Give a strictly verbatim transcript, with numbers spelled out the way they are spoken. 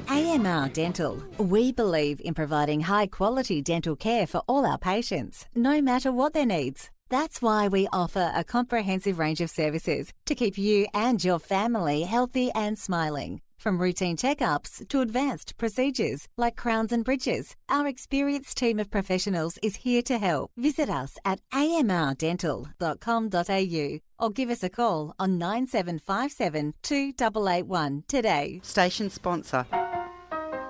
A M R Dental. We believe in providing high-quality dental care for all our patients, no matter what their needs. That's why we offer a comprehensive range of services to keep you and your family healthy and smiling. From routine checkups to advanced procedures like crowns and bridges, our experienced team of professionals is here to help. Visit us at a m r dental dot com dot a u or give us a call on nine seven five seven two eight eight one today. Station sponsor.